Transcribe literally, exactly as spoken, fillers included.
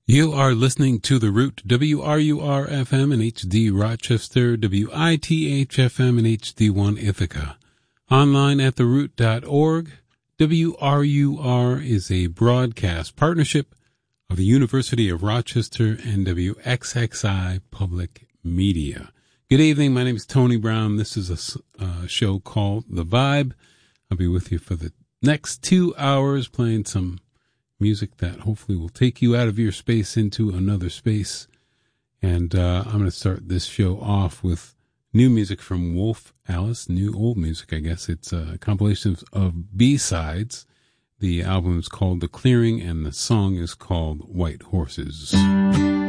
You are listening to The Root, W R U R F M in H D Rochester, W I T H F M in H D one Ithaca. Online at the root dot org. W R U R is a broadcast partnership of the University of Rochester and W X X I Public Media. Good evening. My name is Tony Brown. This is a uh, show called The Vibe. I'll be with you for the next two hours playing some music that hopefully will take you out of your space into another space. And uh, I'm going to start this show off with new music from Wolf Alice, new old music, I guess. It's a compilation of B-sides. The album is called The Clearing, and the song is called White Horses.